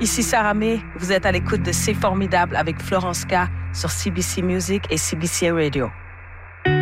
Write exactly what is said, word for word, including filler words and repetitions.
Ici Sarah May, vous êtes à l'écoute de C'est formidable avec Florence K sur C B C Music et C B C Radio.